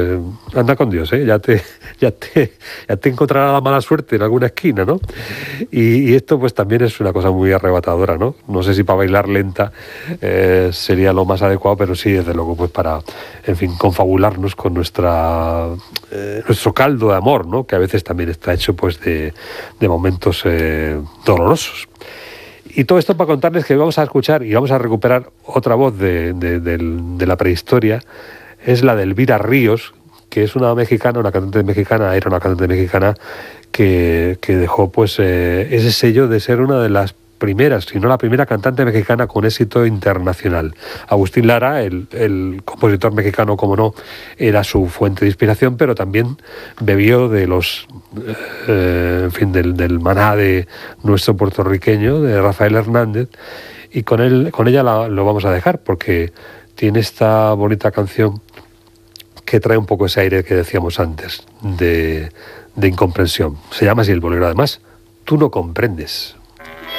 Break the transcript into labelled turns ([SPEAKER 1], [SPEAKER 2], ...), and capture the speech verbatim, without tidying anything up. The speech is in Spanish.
[SPEAKER 1] Anda con Dios, ¿eh? ya, te, ya, te, ya te encontrará la mala suerte en alguna esquina, ¿no? Y, y esto pues también es una cosa muy arrebatadora, ¿no? No sé si para bailar lenta eh, sería lo más adecuado, pero sí, desde luego, pues para, en fin, confabularnos con nuestra eh, nuestro caldo de amor, ¿no? Que a veces también está hecho pues de, de momentos eh, dolorosos. Y todo esto para contarles que vamos a escuchar y vamos a recuperar otra voz de, de, de, de la prehistoria. Es la de Elvira Ríos, que es una mexicana, una cantante mexicana, era una cantante mexicana que, que dejó pues eh, ese sello de ser una de las primeras, si no la primera cantante mexicana con éxito internacional. Agustín Lara, el, el compositor mexicano, como no, era su fuente de inspiración, pero también bebió de los, eh, en fin, del, del maná de nuestro puertorriqueño, de Rafael Hernández, y con él, con ella la, lo vamos a dejar, porque tiene esta bonita canción que trae un poco ese aire que decíamos antes, de, de incomprensión. Se llama así el bolero, además, Tú no comprendes.